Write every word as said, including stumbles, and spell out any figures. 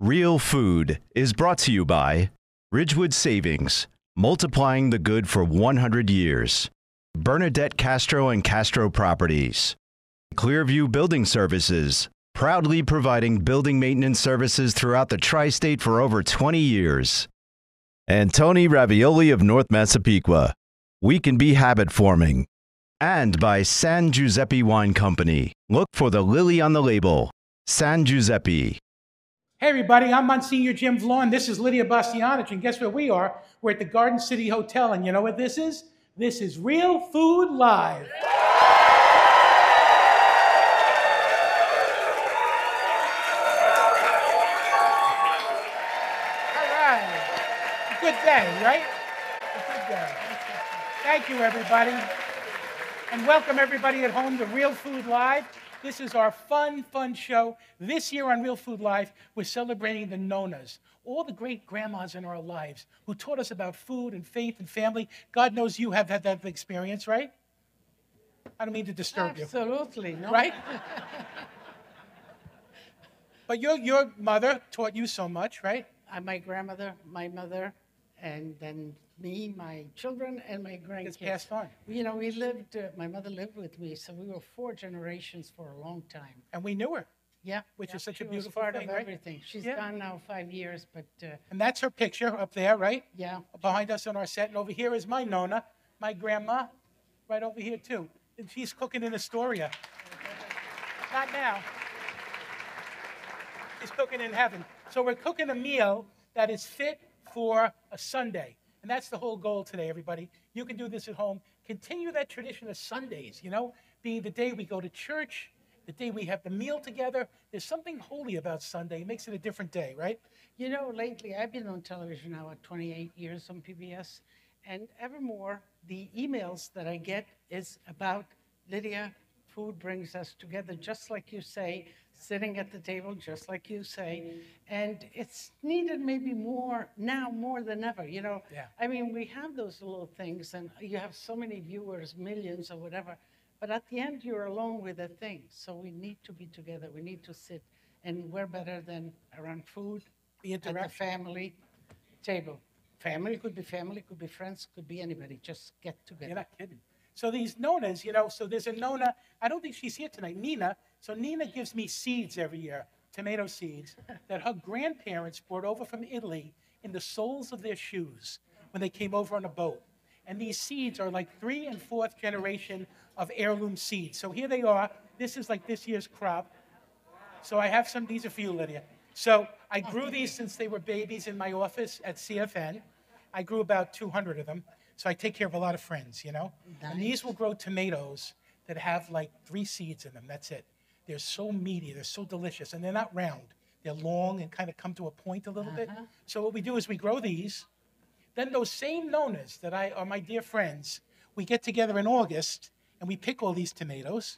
Real Food is brought to you by Ridgewood Savings, multiplying the good for one hundred years. Bernadette Castro and Castro Properties. Clearview Building Services, proudly providing building maintenance services throughout the tri-state for over twenty years. And Tony Ravioli of North Massapequa. We can be habit forming. And by San Giuseppe Wine Company. Look for the lily on the label. San Giuseppe. Hey everybody, I'm Monsignor Jim Vaughn. This is Lydia Bastianich, and guess where we are? We're at the Garden City Hotel, and you know what this is? This is Real Food Live. All right. A good day, right? A good day. Thank you, everybody. And welcome everybody at home to Real Food Live. This is our fun, fun show. This year on Real Food Live, we're celebrating the Nonas, all the great grandmas in our lives who taught us about food and faith and family. God knows you have had that experience, right? I don't mean to disturb you. Absolutely, no. Right? But your, your mother taught you so much, right? Uh, my grandmother, my mother, and then me, my children, and my grandkids. It's passed on. You know, we lived, uh, my mother lived with me, so we were four generations for a long time. And we knew her. Yeah. Which yeah, is such she a beautiful was part thing, of right? everything. She's Yeah. gone now five years, but uh, And that's her picture up there, right? yeah. Behind us on our set. And over here is my Nona, my grandma, right over here too. And she's cooking in Astoria. Not now. She's cooking in heaven. So we're cooking a meal that is fit for a Sunday. And that's the whole goal today, everybody. You can do this at home. Continue that tradition of Sundays, you know, being the day we go to church, the day we have the meal together. There's something holy about Sunday. It makes it a different day, right? You know, lately, I've been on television now at twenty-eight years on P B S, and ever more, the emails that I get is about, Lydia, food brings us together, just like you say, sitting at the table, just like you say, and it's needed maybe more now more than ever, you know? Yeah. I mean, we have those little things, and you have so many viewers, millions or whatever, but at the end, you're alone with the thing, so we need to be together, we need to sit, and we're better than around food, The at the interaction. family table. Family could be family, could be friends, could be anybody, just get together. You're not kidding. So these Nonas, you know, so there's a Nona, I don't think she's here tonight, Nina. So Nina gives me seeds every year, tomato seeds, that her grandparents brought over from Italy in the soles of their shoes when they came over on a boat. And these seeds are like three and fourth generation of heirloom seeds. So here they are. This is like this year's crop. So I have some, these are for you, Lydia. So I grew these since they were babies in my office at C F N. I grew about two hundred of them. So I take care of a lot of friends, you know? And these will grow tomatoes that have like three seeds in them. That's it. They're so meaty. They're so delicious. And they're not round. They're long and kind of come to a point a little bit. So what we do is we grow these. Then those same Nonas that I are my dear friends, we get together in August and we pick all these tomatoes